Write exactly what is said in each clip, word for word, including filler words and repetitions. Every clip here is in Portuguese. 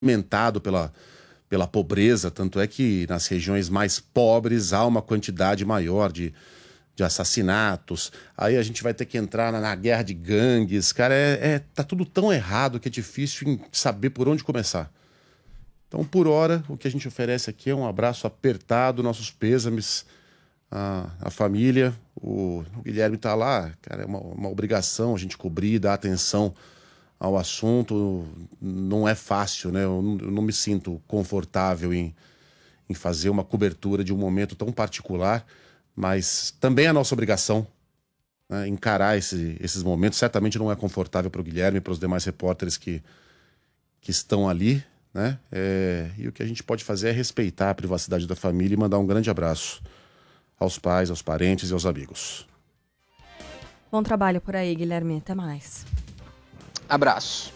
alimentado pela, pela pobreza, tanto é que nas regiões mais pobres há uma quantidade maior de, de assassinatos. Aí a gente vai ter que entrar na, na guerra de gangues. Cara, é, é, tá tudo tão errado que é difícil em saber por onde começar. Então, por hora, o que a gente oferece aqui é um abraço apertado, nossos pêsames à, à família. O, o Guilherme tá lá, cara, é uma, uma obrigação a gente cobrir, dar atenção ao assunto. Não é fácil, né? Eu não, eu não me sinto confortável em, em fazer uma cobertura de um momento tão particular, mas também é a nossa obrigação, né, encarar esse, esses momentos. Certamente não é confortável para o Guilherme e para os demais repórteres que, que estão ali, né? É, e o que a gente pode fazer é respeitar a privacidade da família e mandar um grande abraço aos pais, aos parentes e aos amigos. Bom trabalho por aí, Guilherme. Até mais. Abraço.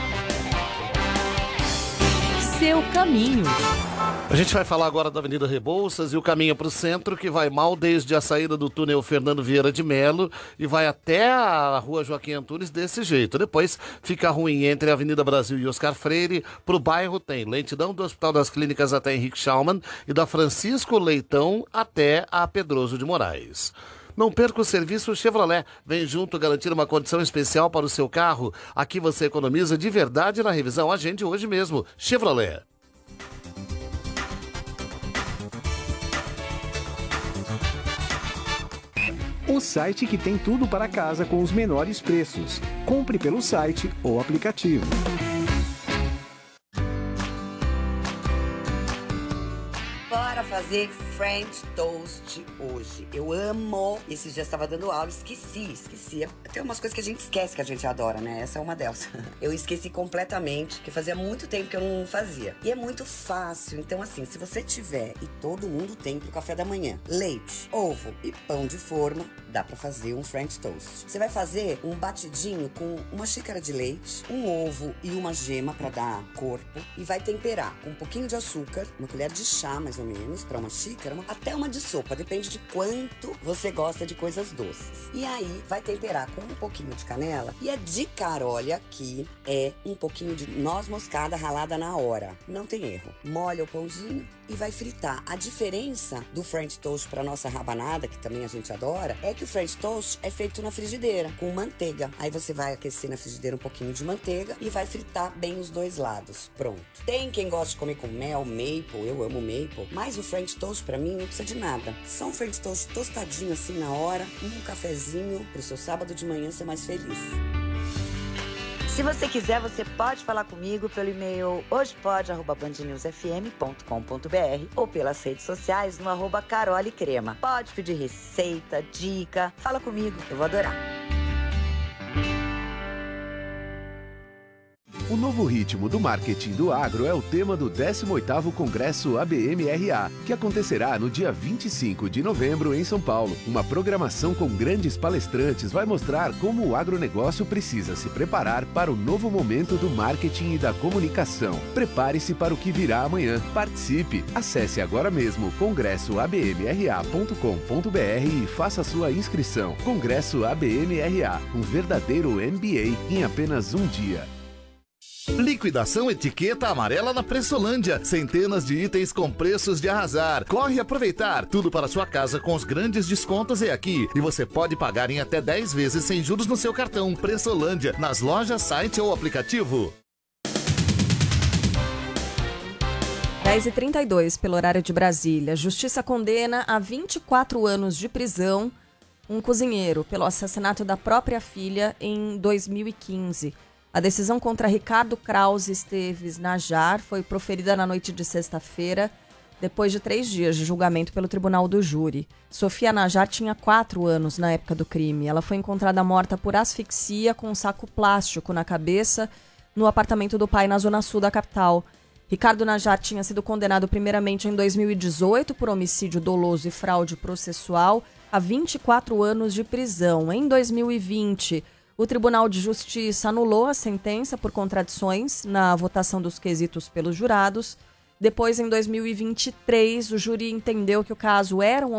Seu caminho. A gente vai falar agora da Avenida Rebouças e o caminho para o centro, que vai mal desde a saída do túnel Fernando Vieira de Melo e vai até a Rua Joaquim Antunes desse jeito. Depois fica ruim entre a Avenida Brasil e Oscar Freire. Para o bairro tem lentidão do Hospital das Clínicas até Henrique Schaumann e da Francisco Leitão até a Pedroso de Moraes. Não perca o serviço Chevrolet. Vem junto garantir uma condição especial para o seu carro. Aqui você economiza de verdade na revisão. Agende hoje mesmo. Chevrolet. O site que tem tudo para casa com os menores preços. Compre pelo site ou aplicativo. Bora fazer French Toast hoje. Eu amo. Esses dias estava dando aula, esqueci, esqueci. Tem umas coisas que a gente esquece que a gente adora, né? Essa é uma delas. Eu esqueci completamente, que fazia muito tempo que eu não fazia. E é muito fácil. Então, assim, se você tiver, e todo mundo tem pro café da manhã, leite, ovo e pão de forma, dá pra fazer um French Toast. Você vai fazer um batidinho com uma xícara de leite, um ovo e uma gema pra dar corpo. E vai temperar com um pouquinho de açúcar, uma colher de chá, mais ou menos, pra uma xícara, uma, até uma de sopa, depende de quanto você gosta de coisas doces. E aí, vai temperar com um pouquinho de canela. E a dica, olha, aqui é um pouquinho de noz moscada ralada na hora. Não tem erro. Molha o pãozinho e vai fritar. A diferença do French Toast para nossa rabanada, que também a gente adora, é que o French Toast é feito na frigideira, com manteiga. Aí você vai aquecer na frigideira um pouquinho de manteiga e vai fritar bem os dois lados. Pronto. Tem quem gosta de comer com mel, maple, eu amo maple, mas o French Toast para mim não precisa de nada. Só um French Toast tostadinho assim na hora, um cafezinho pro seu sábado de manhã ser mais feliz. Se você quiser, você pode falar comigo pelo e-mail hojepod arroba band news f m ponto com ponto b r ou pelas redes sociais no arroba Carole Crema. Pode pedir receita, dica, fala comigo, eu vou adorar. O novo ritmo do marketing do agro é o tema do décimo oitavo Congresso A B M R A, que acontecerá no dia vinte e cinco de novembro em São Paulo. Uma programação com grandes palestrantes vai mostrar como o agronegócio precisa se preparar para o novo momento do marketing e da comunicação. Prepare-se para o que virá amanhã. Participe! Acesse agora mesmo congresso a b m r a ponto com ponto b r e faça sua inscrição. Congresso A B M R A, um verdadeiro M B A em apenas um dia. Liquidação etiqueta amarela na Pressolândia. Centenas de itens com preços de arrasar. Corre aproveitar. Tudo para sua casa com os grandes descontos é aqui. E você pode pagar em até dez vezes sem juros no seu cartão. Pressolândia, nas lojas, site ou aplicativo. dez e trinta e dois pelo horário de Brasília. Justiça condena a vinte e quatro anos de prisão um cozinheiro pelo assassinato da própria filha em dois mil e quinze. A decisão contra Ricardo Krause Esteves Najar foi proferida na noite de sexta-feira, depois de três dias de julgamento pelo Tribunal do Júri. Sofia Najar tinha quatro anos na época do crime. Ela foi encontrada morta por asfixia com um saco plástico na cabeça no apartamento do pai na zona sul da capital. Ricardo Najar tinha sido condenado primeiramente em dois mil e dezoito por homicídio doloso e fraude processual a vinte e quatro anos de prisão. Em dois mil e vinte... o Tribunal de Justiça anulou a sentença por contradições na votação dos quesitos pelos jurados. Depois, em dois mil e vinte e três, o júri entendeu que o caso era um